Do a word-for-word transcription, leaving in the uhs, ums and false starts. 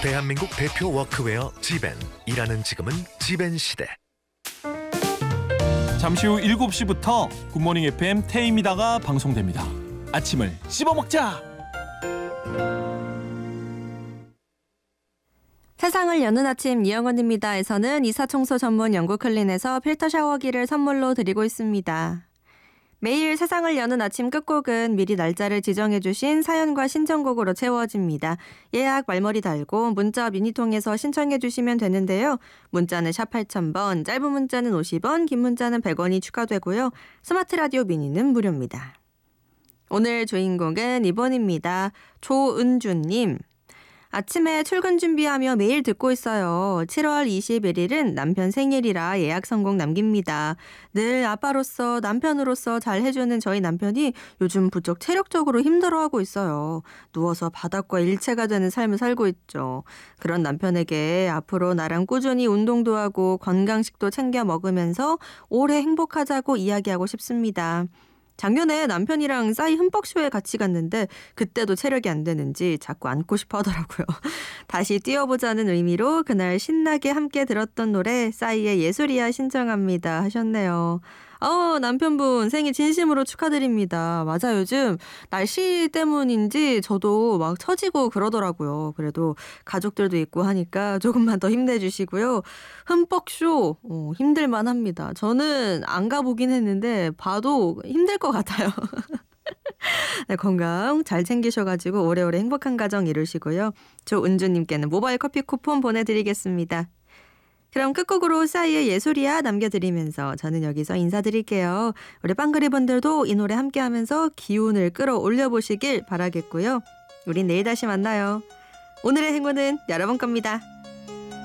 대한민국 대표 워크웨어 지벤. 일하는 지금은 지벤 시대. 잠시 후 일곱 시부터 굿모닝 에프엠 태임이다가 방송됩니다. 아침을 씹어먹자. 세상을 여는 아침 이영은입니다에서는 이사청소 전문 영국 클린에서 필터 샤워기를 선물로 드리고 있습니다. 매일 세상을 여는 아침 끝곡은 미리 날짜를 지정해 주신 사연과 신청곡으로 채워집니다. 예약 말머리 달고 문자 미니통해서 신청해 주시면 되는데요. 문자는 샵 팔천 번, 짧은 문자는 오십 원, 긴 문자는 백 원이 추가되고요. 스마트 라디오 미니는 무료입니다. 오늘 주인공은 이번입니다. 조은주님. 아침에 출근 준비하며 매일 듣고 있어요. 칠월 이십일일은 남편 생일이라 예약 성공 남깁니다. 늘 아빠로서 남편으로서 잘 해주는 저희 남편이 요즘 부쩍 체력적으로 힘들어하고 있어요. 누워서 바닥과 일체가 되는 삶을 살고 있죠. 그런 남편에게 앞으로 나랑 꾸준히 운동도 하고 건강식도 챙겨 먹으면서 오래 행복하자고 이야기하고 싶습니다. 작년에 남편이랑 싸이 흠뻑쇼에 같이 갔는데 그때도 체력이 안 되는지 자꾸 앉고 싶어 하더라고요. 다시 뛰어보자는 의미로 그날 신나게 함께 들었던 노래 싸이의 예술이야 신청합니다 하셨네요. 어, 남편분 생일 진심으로 축하드립니다. 맞아, 요즘 날씨 때문인지 저도 막 처지고 그러더라고요. 그래도 가족들도 있고 하니까 조금만 더 힘내주시고요. 흠뻑쇼 어, 힘들만 합니다. 저는 안 가보긴 했는데 봐도 힘들 것 같아요. 네, 건강 잘 챙기셔가지고 오래오래 행복한 가정 이루시고요. 조은주님께는 모바일 커피 쿠폰 보내드리겠습니다. 그럼 끝곡으로 싸이의 예술이야 남겨드리면서 저는 여기서 인사드릴게요. 우리 빵그리분들도 이 노래 함께하면서 기운을 끌어올려보시길 바라겠고요. 우린 내일 다시 만나요. 오늘의 행운은 여러분 겁니다.